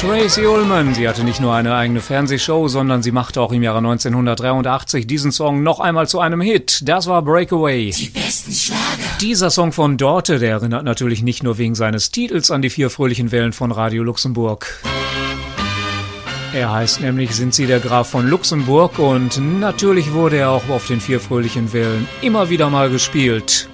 Tracey Ullman, sie hatte nicht nur eine eigene Fernsehshow, sondern sie machte auch im Jahre 1983 diesen Song noch einmal zu einem Hit. Das war Breakaway. Die besten Schlager. Dieser Song von Dorte, der erinnert natürlich nicht nur wegen seines Titels an die 4 fröhlichen Wellen von Radio Luxemburg. Er heißt nämlich Sind Sie der Graf von Luxemburg und natürlich wurde er auch auf den 4 fröhlichen Wellen immer wieder mal gespielt.